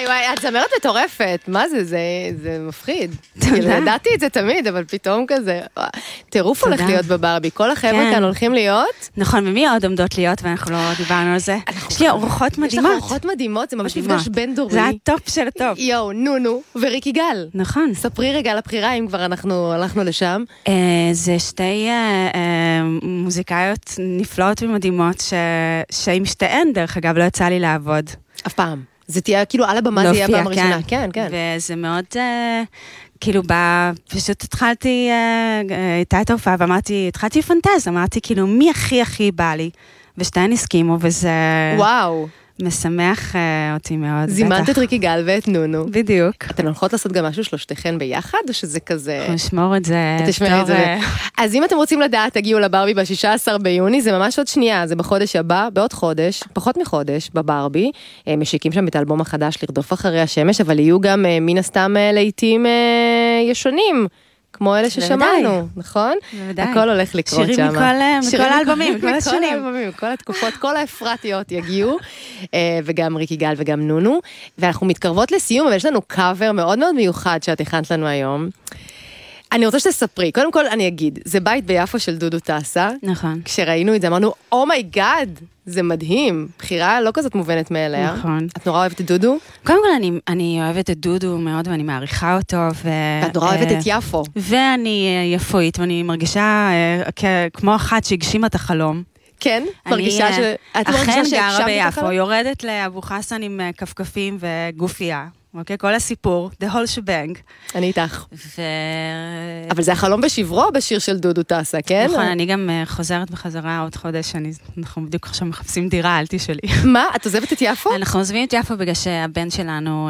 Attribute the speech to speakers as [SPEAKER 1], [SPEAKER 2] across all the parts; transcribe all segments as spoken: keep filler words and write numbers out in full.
[SPEAKER 1] וואי, את זמרת מטורפת, מה זה, זה מפחיד. ידעתי את זה תמיד, אבל פתאום כזה, טירוף הולך להיות בברבי, כל החבר'ה כאן הולכים להיות.
[SPEAKER 2] נכון, ומי עוד עומדות להיות, ואנחנו לא דיברנו על זה. יש לי אורחות מדהימות.
[SPEAKER 1] יש לך אורחות מדהימות, זה ממש מפגש בין דורי.
[SPEAKER 2] זה הטופ של הטופ.
[SPEAKER 1] יואו, נונו וריקי גל.
[SPEAKER 2] נכון.
[SPEAKER 1] ספרי רגע על הבחירה, אם כבר אנחנו הלכנו לשם.
[SPEAKER 2] זה שתי מוזיקאיות נפלאות ומדהימות, שעם שתיהן, דרך אגב, לא יצא לי לעבוד.
[SPEAKER 1] אף פעם. זה תהיה, כאילו, על הבמה זה יהיה פעם ראשונה. כן, כן.
[SPEAKER 2] וזה מאוד, כאילו, פשוט התחלתי, הייתה את ההופעה, ואמרתי, התחלתי לפנטז, אמרתי, כאילו, מי הכי הכי בא לי? ושתיהן הסכימו, וזה...
[SPEAKER 1] וואו.
[SPEAKER 2] משמח אותי מאוד.
[SPEAKER 1] זימנת את ריקי גל ואת נונו.
[SPEAKER 2] בדיוק.
[SPEAKER 1] אתן הולכות לעשות גם משהו שלושתכן ביחד, או שזה כזה...
[SPEAKER 2] אנחנו נשמור את זה.
[SPEAKER 1] תשמעי את זה. אז אם אתם רוצים לדעת, תגיעו לברבי ב-שישה עשר ביוני, זה ממש עוד שנייה, זה בחודש הבא, בעוד חודש, פחות מחודש, בברבי. משיקים שם את האלבום החדש, לרדוף אחרי השמש, אבל יהיו גם מן הסתם לעיתים ישנים. כמו אלה ששמענו, נכון? הכל הולך לקרות שם.
[SPEAKER 2] שירים מכל האלבומים, מכל השנים.
[SPEAKER 1] כל התקופות, כל האפרטיות יגיעו, וגם ריקי גל וגם נונו, ואנחנו מתקרבות לסיום, אבל יש לנו קאבר מאוד מאוד מיוחד שאת הכנת לנו היום. אני רוצה שתספרי, קודם כל אני אגיד, זה בית ביפו של דודו טסה.
[SPEAKER 2] נכון.
[SPEAKER 1] כשראינו את זה, אמרנו, אומייגאד, זה מדהים, בחירה לא כזאת מובנת מאליה.
[SPEAKER 2] נכון.
[SPEAKER 1] את נורא אוהבת את דודו?
[SPEAKER 2] קודם כל אני, אני אוהבת את דודו מאוד, ואני מעריכה אותו. ו...
[SPEAKER 1] ואת נורא אוהבת את יפו.
[SPEAKER 2] ואני יפואית, ואני מרגישה כמו אחת שהגשימה את החלום.
[SPEAKER 1] כן? מרגישה ש...
[SPEAKER 2] אכן גרה ביפו, יורדת לאבו חסן עם כפכפים וגופייה. אוקיי, כל הסיפור, the whole shebang.
[SPEAKER 1] אני איתך. ו... אבל זה החלום בשברו בשיר של דודו טסה, כן?
[SPEAKER 2] נכון, אני גם חוזרת בחזרה עוד חודש, אנחנו בדיוק עכשיו מחפשים דירה, אל תשאלי.
[SPEAKER 1] מה? את עוזבת את יפו?
[SPEAKER 2] אנחנו עוזבים את יפו בגלל שהבן שלנו,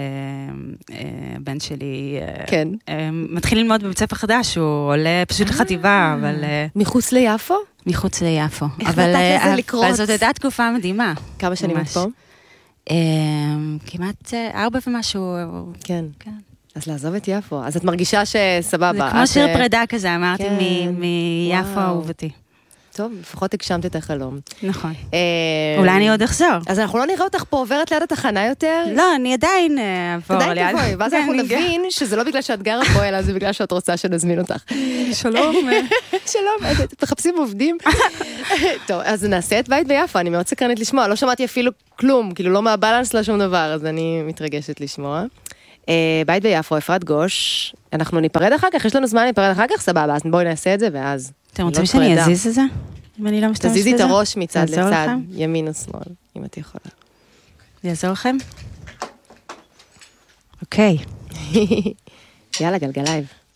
[SPEAKER 2] הבן שלי, מתחיל ללמוד בבית ספר חדש, הוא עולה פשוט לחטיבה, אבל...
[SPEAKER 1] מחוץ ליפו?
[SPEAKER 2] מחוץ ליפו.
[SPEAKER 1] איך נתת לזה לקרות?
[SPEAKER 2] אבל זאת הייתה תקופה מדהימה.
[SPEAKER 1] כמה שנים את פה?
[SPEAKER 2] כמעט ארבע ומשהו.
[SPEAKER 1] כן. אז לעזוב את יפו. אז את מרגישה שסבבה.
[SPEAKER 2] זה כמו שיר פרידה כזה, אמרתי מיפו אהובתי.
[SPEAKER 1] טוב, לפחות הגשמת את החלום.
[SPEAKER 2] נכון. אולי אני עוד אחזור.
[SPEAKER 1] אז אנחנו לא נראה אותך פה עוברת ליד התחנה יותר?
[SPEAKER 2] לא, אני עדיין אעבור ליד.
[SPEAKER 1] עדיין תבואי, ואז אנחנו נבין שזה לא בגלל שאת גרה פה, אלא זה בגלל שאת רוצה שנזמין אותך.
[SPEAKER 2] שלום.
[SPEAKER 1] שלום, מחפשים עובדים. טוב, אז נעשה את בית ביפו, אני מאוד סקרנית לשמוע, לא שמעתי אפילו כלום, כאילו לא מהבלנס, לא שום דבר, אז אני מתרגשת לשמוע. בית ביפו, אפרת גוש, אנחנו ניפרד אחר כך, יש לנו זמן להיפרד אחר כך, סבבה, אז בואי נעשה את זה, ואז...
[SPEAKER 2] אתם רוצים שאני אזיז את זה? אם אני לא משתמשת בזה?
[SPEAKER 1] תזיזי את הראש מצד לצד, ימין או שמאל, אם את יכולה.
[SPEAKER 2] זה יעזור לכם? אוקיי.
[SPEAKER 1] יאללה, גלגלייב.